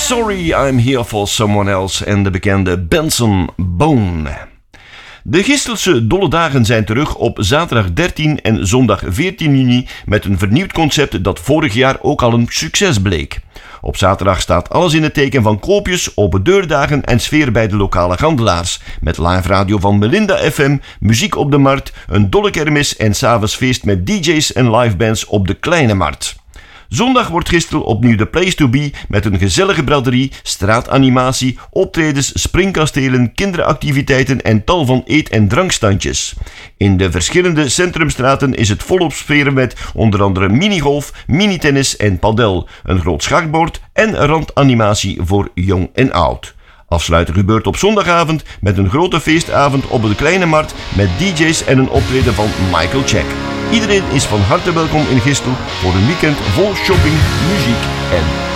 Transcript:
Sorry, I'm Here for Someone Else en de bekende Benson Boone. De Gistelse Dolle Dagen zijn terug op zaterdag 13 en zondag 14 juni met een vernieuwd concept dat vorig jaar ook al een succes bleek. Op zaterdag staat alles in het teken van koopjes, open deurdagen en sfeer bij de lokale handelaars. Met live radio van Melinda FM, muziek op de markt, een dolle kermis en 's avonds feest met DJ's en livebands op de Kleine Markt. Zondag wordt Gistel opnieuw de place to be met een gezellige braderie, straatanimatie, optredens, springkastelen, kinderactiviteiten en tal van eet- en drankstandjes. In de verschillende centrumstraten is het volop sferen met onder andere minigolf, minitennis en padel, een groot schakbord en randanimatie voor jong en oud. Afsluiten gebeurt op zondagavond met een grote feestavond op de Kleine Markt met DJ's en een optreden van Michael Check. Iedereen is van harte welkom in Gistel voor een weekend vol shopping, muziek en